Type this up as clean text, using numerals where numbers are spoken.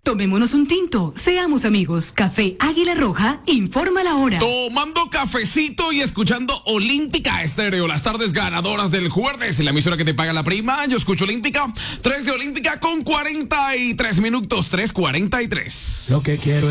Tomémonos un tinto, seamos amigos. Café Águila Roja, informa la hora. Tomando cafecito y escuchando Olímpica Estéreo, las tardes ganadoras del jueves, la emisora que te paga la prima. Yo escucho Olímpica, 3 de Olímpica con 43 minutos, 3:43. Lo que quiero